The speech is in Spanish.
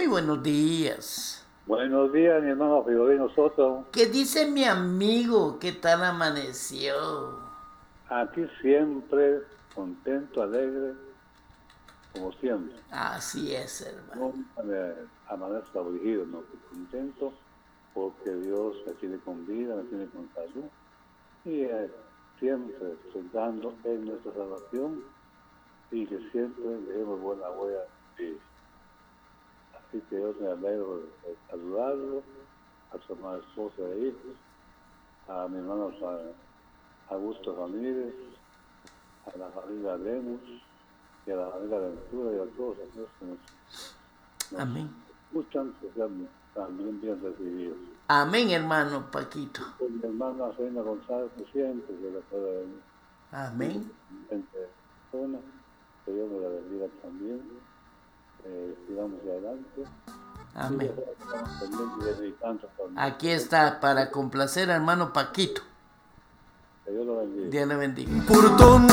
buenos días. Buenos días, mi hermano Fiorino Soto. ¿Qué dice mi amigo? ¿Qué tal amaneció? Aquí siempre contento, alegre, como siempre. Así es, hermano. Nunca me amanezco afligido, no, contento porque Dios me tiene con vida, me tiene con salud y siempre dando en nuestra salvación y que siempre dejemos buena huella de vida. Así que yo me alegro de saludarlo, a su amada esposa e hijos, a mi hermano Augusto Ramírez, a la familia Lemus y a la familia Ventura y a todos aquellos que nos Amén. escuchan, que sean también bien recibidos. Amén, hermano Paquito. Y mi hermana Reina González, que siempre se le puede venir Amén. persona, que Dios me la bendiga también, sigamos adelante. Y ya Amén. estamos pendientes de mi canto también. Aquí está para complacer al hermano Paquito. Que Dios lo bendiga. Dios le bendiga.